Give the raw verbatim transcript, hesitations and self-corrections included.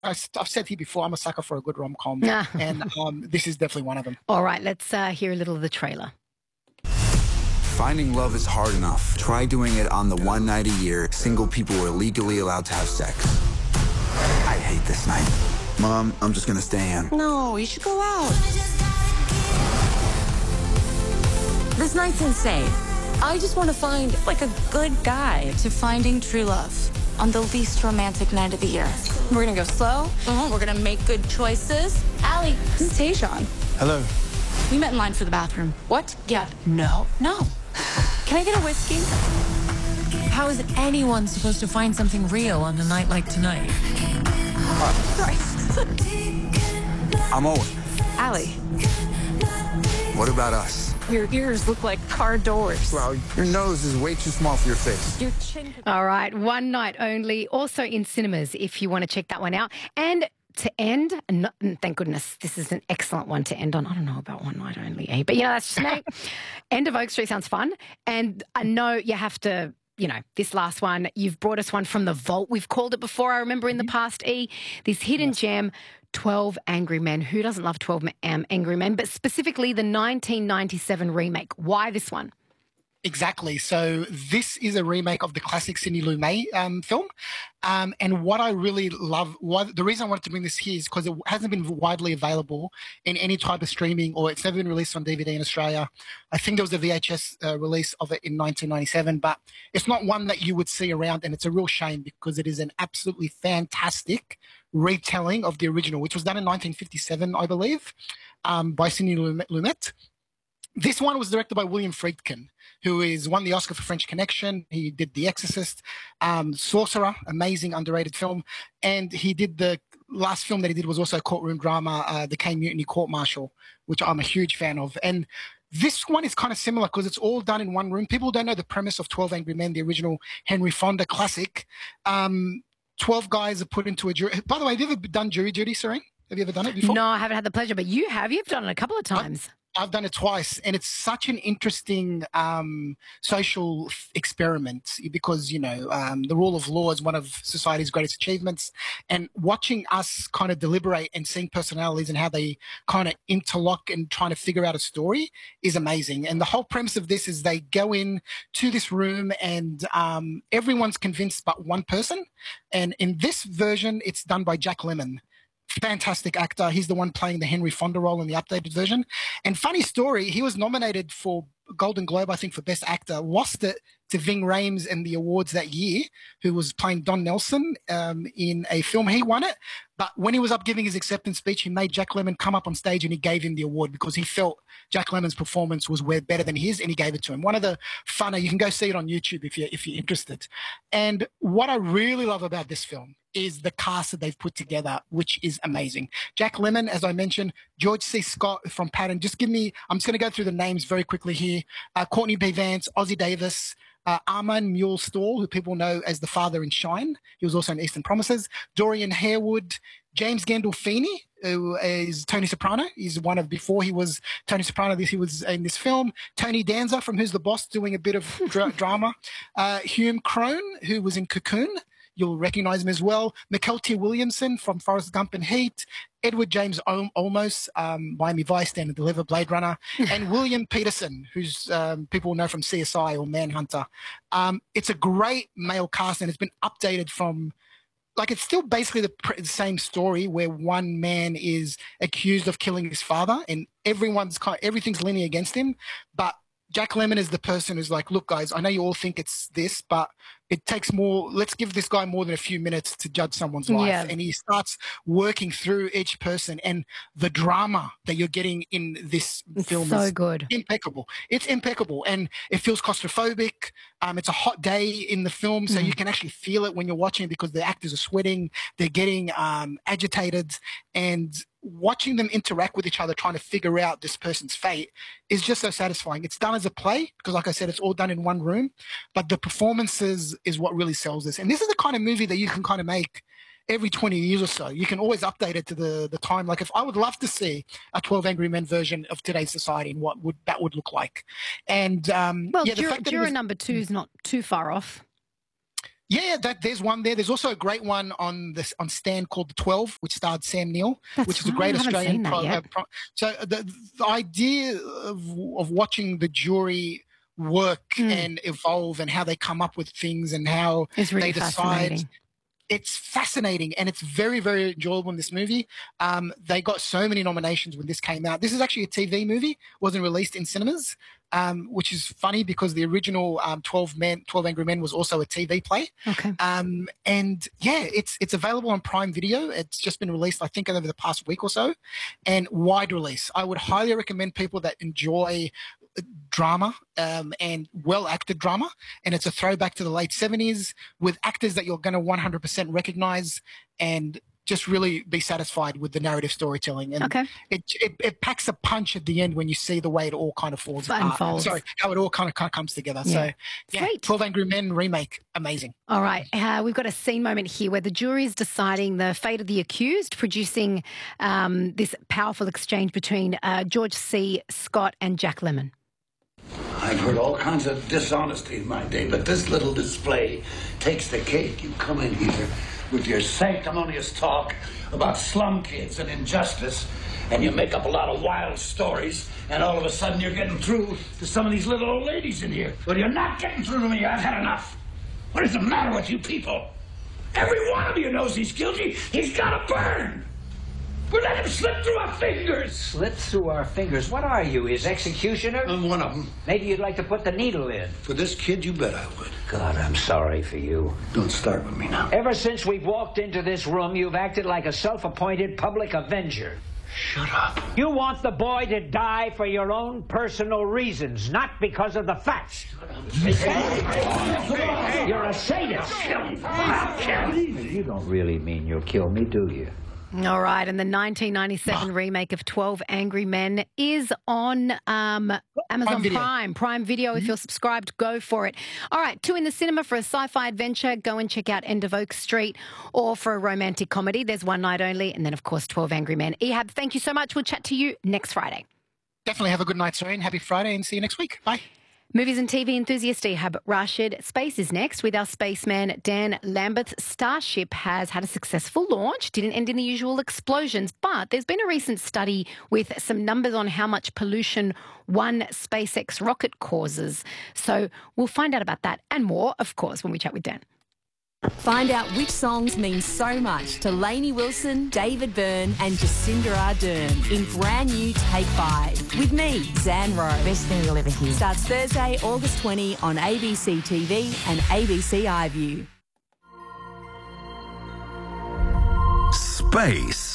I've said here before, I'm a sucker for a good rom-com, Ah. and um, this is definitely one of them. All right, let's uh, hear a little of the trailer. Finding love is hard enough. Try doing it on the one night a year single people are legally allowed to have sex. I hate this night. Mom, I'm just gonna stay in. No, you should go out. This night's insane. I just want to find, like, a good guy. To finding true love on the least romantic night of the year. We're gonna go slow. Mm-hmm. We're gonna make good choices. Allie, this is Tayshawn. Hello. We met in line for the bathroom. What? Yeah. No. No. Can I get a whiskey? How is anyone supposed to find something real on a night like tonight? Sorry. I'm Owen. Allie, What about us? your ears look like car doors. Well, your nose is way too small for your face. Your chin. All right, one night only, also in cinemas if you want to check that one out. And to end, no, thank goodness, this is an excellent one to end on. I don't know about one night only, eh? But, you know, that's just me. End of Oak Street sounds fun. And I know you have to, you know, this last one, you've brought us one from the vault. We've called it before, I remember in the past, E. This hidden yes. gem, twelve Angry Men. Who doesn't love twelve um, Angry Men? But specifically the nineteen ninety-seven remake. Why this one? Exactly. So this is a remake of the classic Sidney Lumet um, film. Um, and what I really love, what, the reason I wanted to bring this here is because it hasn't been widely available in any type of streaming, or it's never been released on D V D in Australia. I think there was a V H S uh, release of it in nineteen ninety-seven, but it's not one that you would see around, and it's a real shame because it is an absolutely fantastic retelling of the original, which was done in nineteen fifty-seven, I believe, um, by Sidney Lumet. This one was directed by William Friedkin, who is won the Oscar for French Connection. He did The Exorcist, um, Sorcerer, amazing, underrated film. And he did the last film that he did was also a courtroom drama, uh, The Caine Mutiny Court Martial, which I'm a huge fan of. And this one is kind of similar because it's all done in one room. People don't know the premise of twelve Angry Men, the original Henry Fonda classic. Um, twelve guys are put into a jury. By the way, have you ever done jury duty, Serene? Have you ever done it before? No, I haven't had the pleasure, but you have. You've done it a couple of times. I I've done it twice, and it's such an interesting um, social experiment because, you know, um, the rule of law is one of society's greatest achievements, and watching us kind of deliberate and seeing personalities and how they kind of interlock and trying to figure out a story is amazing. And the whole premise of this is they go in to this room and um, everyone's convinced but one person. And in this version, it's done by Jack Lemmon. Fantastic actor. He's the one playing the Henry Fonda role in the updated version. And funny story, he was nominated for Golden Globe, I think, for Best Actor, lost it to Ving Rhames in the awards that year, who was playing Don Nelson um, in a film. He won it. But when he was up giving his acceptance speech, he made Jack Lemmon come up on stage and he gave him the award because he felt Jack Lemmon's performance was way better than his, and he gave it to him. One of the funner, you can go see it on YouTube if you're, if you're interested. And what I really love about this film is the cast that they've put together, which is amazing. Jack Lemmon, as I mentioned, George C. Scott from Patton. Just give me, I'm just going to go through the names very quickly here. Uh, Courtney B. Vance, Ozzie Davis, uh, Armand Muir-Stahl, who people know as the father in Shine. He was also in Eastern Promises. Dorian Harewood, James Gandolfini, who is Tony Soprano. He's one of, before he was Tony Soprano, this he was in this film. Tony Danza from Who's the Boss, doing a bit of dra drama. Uh, Hume Crone, who was in Cocoon. You'll recognize him as well. Mykelti Williamson from Forrest Gump and Heat. Edward James Olmos, um, Miami Vice, Stand and Deliver, Blade Runner. And William Peterson, who's um, people know from C S I or Manhunter. Um, it's a great male cast, and it's been updated from, like, it's still basically the, the same story where one man is accused of killing his father, and everyone's kind of, everything's leaning against him. But Jack Lemmon is the person who's like, look, guys, I know you all think it's this, but it takes more. Let's give this guy more than a few minutes to judge someone's life. Yeah. And he starts working through each person, and the drama that you're getting in this It's film so is good. impeccable. It's impeccable, and it feels claustrophobic. Um, it's a hot day in the film, so Mm. you can actually feel it when you're watching because the actors are sweating, they're getting um, agitated, and watching them interact with each other, trying to figure out this person's fate is just so satisfying. It's done as a play because, like I said, it's all done in one room, but the performances is what really sells this. And this is the kind of movie that you can kind of make every twenty years or so. You can always update it to the, the time. Like, if I would love to see a twelve Angry Men version of today's society and what would that would look like. And um, Well, yeah, the Juror, fact that it Juror was- number two is not too far off. Yeah, that there's one there. There's also a great one on this on Stan called The twelve, which starred Sam Neill, That's which is a right. great I haven't Australian. seen that Pro, yet. uh, pro, so the, the idea of, of watching the jury work Mm. and evolve and how they come up with things and how It's really they decide. fascinating. It's fascinating and it's very, very enjoyable in this movie. Um, they got so many nominations when this came out. This is actually a T V movie, wasn't released in cinemas, um, which is funny because the original um, twelve Men, twelve Angry Men was also a T V play. Okay. Um, and yeah, it's it's available on Prime Video. It's just been released, I think, over the past week or so, and wide release. I would highly recommend people that enjoy drama um, and well-acted drama, and it's a throwback to the late seventies with actors that you're going to one hundred percent recognize and just really be satisfied with the narrative storytelling. And Okay. it, it it packs a punch at the end when you see the way it all kind of falls apart. Unfolds. Sorry, how it all kind of, kind of comes together. Yeah. So, yeah, Great. twelve Angry Men remake, amazing. All right. Uh, we've got a scene moment here where the jury is deciding the fate of the accused, producing um, this powerful exchange between uh, George C. Scott and Jack Lemmon. I've heard all kinds of dishonesty in my day, but this little display takes the cake. You come in here with your sanctimonious talk about slum kids and injustice, and you make up a lot of wild stories, and all of a sudden you're getting through to some of these little old ladies in here. Well, you're not getting through to me. I've had enough. What is the matter with you people? Every one of you knows he's guilty. He's got to burn. We let him slip through our fingers. Slip through our fingers? What are you, his executioner? I'm one of them. Maybe you'd like to put the needle in. For this kid, you bet I would. God, I'm sorry for you. Don't start with me now. Ever since we've walked into this room, you've acted like a self-appointed public avenger. Shut up. You want the boy to die for your own personal reasons, not because of the facts. You're a sadist. You don't really mean you'll kill me, do you? All right, and the nineteen ninety-seven remake of twelve Angry Men is on um, Amazon Prime Video. Prime. Prime Video, if you're subscribed, go for it. All right, two in the cinema for a sci-fi adventure, go and check out End of Oak Street, or for a romantic comedy, there's One Night Only, and then, of course, twelve Angry Men. Ehab, thank you so much. We'll chat to you next Friday. Definitely have a good night, Soreen. Happy Friday and see you next week. Bye. Movies and T V enthusiast Ehab Rashid. Space is next with our spaceman Dan Lambert. Starship has had a successful launch, didn't end in the usual explosions, but there's been a recent study with some numbers on how much pollution one SpaceX rocket causes. So we'll find out about that and more, of course, when we chat with Dan. Find out which songs mean so much to Lainey Wilson, David Byrne and Jacinda Ardern in brand new Take Five. With me, Zan Rowe. Best thing you'll ever hear. Starts Thursday, August twentieth on A B C T V and A B C iView. Space.